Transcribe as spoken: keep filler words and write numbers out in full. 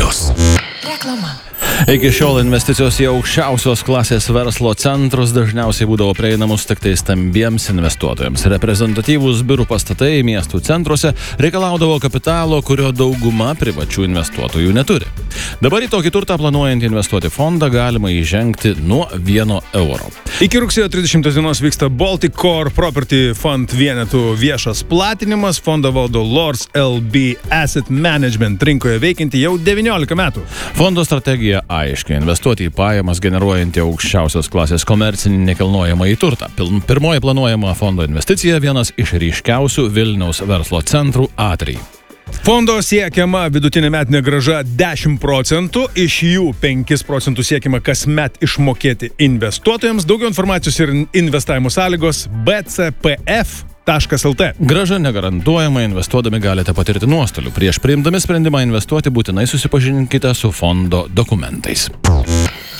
plius. Reklama. Iki šiol investicijos į aukščiausios klasės verslo centrus dažniausiai būdavo prieinamos tik tai stambiems investuotojams. Reprezentatyvūs biurų pastatai miestų centruose reikalaudavo kapitalo, kurio dauguma privačių investuotojų neturi. Dabar į tokį turtą planuojant investuoti fondą galima įžengti nuo vieno euro. Iki rugsėjo trisdešimtos dienos vyksta Baltic Core Property Fund vienetų viešas platinimas. Fondą valdo Lords L B Asset Management, rinkoje veikianti jau devyniolika metų. Fondo strategija aiškiai: investuoti į pajamas generuojantį aukščiausios klasės komercinį nekilnojamą į turtą. Pirmoji planuojama fondo investicija – vienas iš ryškiausių Vilniaus verslo centrų Atrijai. Fondo siekiama vidutinė metinė grąža dešimt procentų, iš jų penkis procentus siekiama kasmet išmokėti investuotojams. Daugiau informacijos ir investavimo sąlygos b c p f taškas l t. Grąža negarantuojama, investuodami galite patirti nuostolių. Prieš priimdami sprendimą investuoti būtinai susipažinkite su fondo dokumentais.